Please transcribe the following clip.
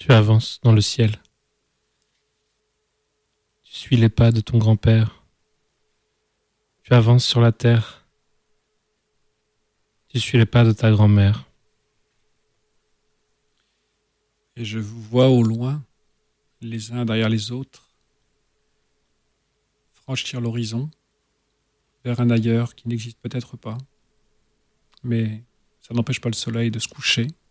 Tu avances dans le ciel. Tu suis les pas de ton grand-père. Tu avances sur la terre. Tu suis les pas de ta grand-mère. Et je vous vois au loin, les uns derrière les autres, franchir l'horizon vers un ailleurs qui n'existe peut-être pas. Mais ça n'empêche pas le soleil de se coucher.